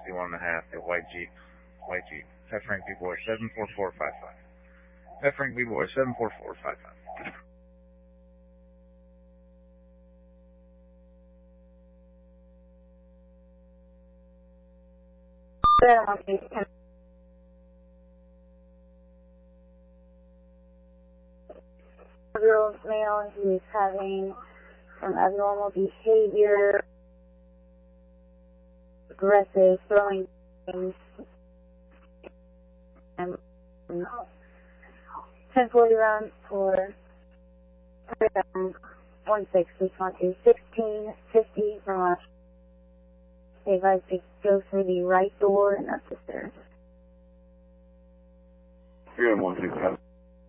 61.5, the white Jeep. F. Frank B. Boy 74455. F. Frank B. Boy 74455. Year-old male, he's having some abnormal behavior, aggressive, throwing things, and 1040 rounds for 16, 1650 from us. They advise to go through the right door and up the stairs. 30116.